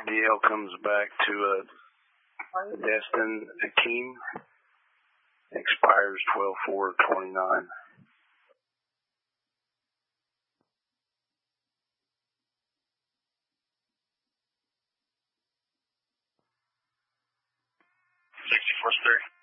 DL comes back to Destin Akeem. Expires 12/4/29. Sixty-four, sir.